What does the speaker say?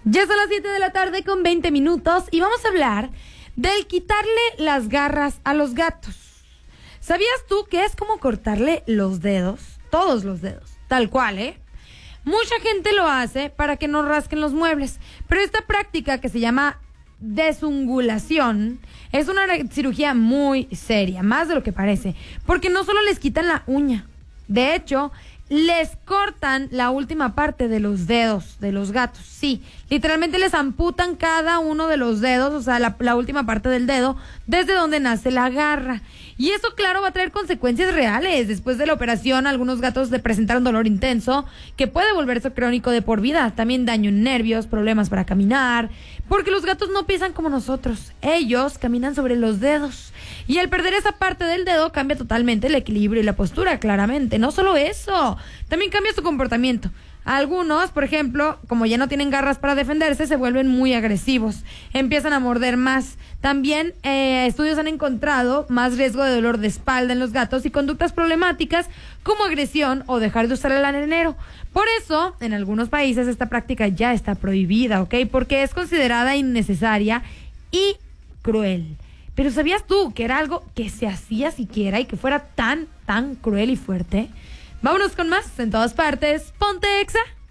Ya son las 7 de la tarde con 20 minutos y vamos a hablar del quitarle las garras a los gatos. ¿Sabías tú que es como cortarle los dedos? Todos los dedos, tal cual, ¿eh? Mucha gente lo hace para que no rasquen los muebles, pero esta práctica que se llama desungulación es una cirugía muy seria, más de lo que parece, porque no solo les quitan la uña, de hecho, les cortan la última parte de los dedos de los gatos. Sí, literalmente les amputan cada uno de los dedos, o sea, la última parte del dedo, desde donde nace la garra. Y eso, claro, va a traer consecuencias reales. Después de la operación, algunos gatos le presentaron dolor intenso, que puede volverse crónico de por vida. También daño en nervios, problemas para caminar, porque los gatos no piensan como nosotros. Ellos caminan sobre los dedos. Y al perder esa parte del dedo, cambia totalmente el equilibrio y la postura, claramente. No solo eso, también cambia su comportamiento. Algunos, por ejemplo, como ya no tienen garras para defenderse, se vuelven muy agresivos, empiezan a morder más. También estudios han encontrado más riesgo de dolor de espalda en los gatos y conductas problemáticas como agresión o dejar de usar el arenero. Por eso, en algunos países esta práctica ya está prohibida, ¿ok? Porque es considerada innecesaria y cruel. Pero ¿sabías tú que era algo que se hacía siquiera y que fuera tan cruel y fuerte? Vámonos con más en todas partes. Ponte Exa.